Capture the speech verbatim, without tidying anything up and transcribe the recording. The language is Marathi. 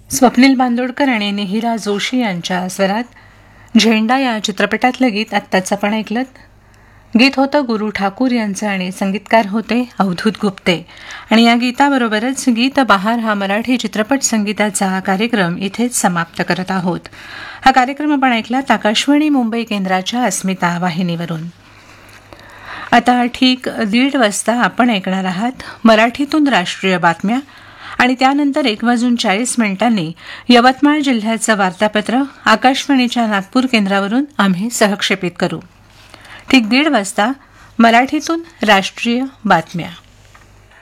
स्वप्नील बांदोडकर आणि निहिरा जोशी यांच्या स्वरात झेंडा या चित्रपटातलं गीत आत्ताच आपण ऐकलं. गीत होतं गुरु ठाकूर यांचं आणि संगीतकार होते अवधूत गुप्ते. आणि या गीताबरोबरच गीत बहार हा मराठी चित्रपट संगीताचा कार्यक्रम इथेच समाप्त करत आहोत. हा कार्यक्रम आपण ऐकलात आकाशवाणी मुंबई केंद्राच्या अस्मिता वाहिनीवरून. आता ठीक दीड वाजता आपण ऐकणार आहात मराठीतून राष्ट्रीय बातम्या आणि त्यानंतर एक वाजून चाळीस मिनिटांनी यवतमाळ जिल्ह्याचं वार्तापत्र आकाशवाणीच्या नागपूर केंद्रावरून आम्ही सहक्षेपित करू. ठीक दीड वाजता मराठीतून राष्ट्रीय बातम्या.